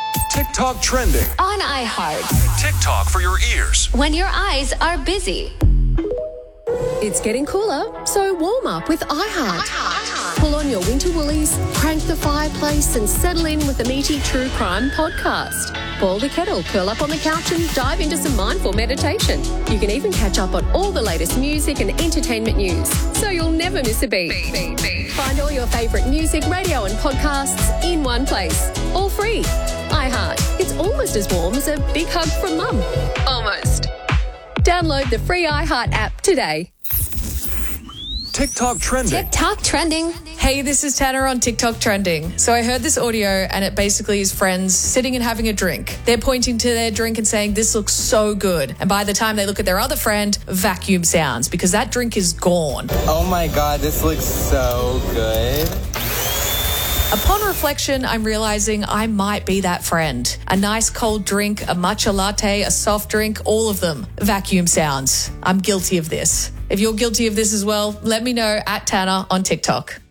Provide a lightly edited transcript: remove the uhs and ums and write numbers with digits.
TikTok trending. On iHeart. TikTok for your ears. When your eyes are busy. It's getting cooler, so warm up with iHeart. Pull on your winter woolies, crank the fireplace and settle in with the meaty True Crime podcast. Boil the kettle, curl up on the couch and dive into some mindful meditation. You can even catch up on all the latest music and entertainment news, so you'll never miss a beat. Find all your favourite music, radio and podcasts in one place. All free. iHeart. It's almost as warm as a big hug from mum. Almost. Download the free iHeart app today. TikTok trending. TikTok trending. Hey, this is Tanner on TikTok trending. So I heard this audio and it basically is friends sitting and having a drink. They're pointing to their drink and saying, this looks so good. And by the time they look at their other friend, vacuum sounds because that drink is gone. Oh my God, this looks so good. Upon reflection, I'm realizing I might be that friend. A nice cold drink, a matcha latte, a soft drink, all of them. Vacuum sounds. I'm guilty of this. If you're guilty of this as well, let me know at Tanner on TikTok.